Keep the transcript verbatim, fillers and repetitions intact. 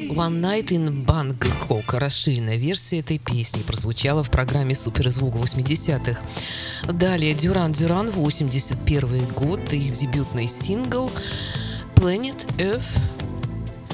One Night in Bangkok, расширенная версия этой песни, прозвучала в программе «Суперзвук» восьмидесятых. Далее Duran Duran, восемьдесят первый год, их дебютный сингл «Planet Earth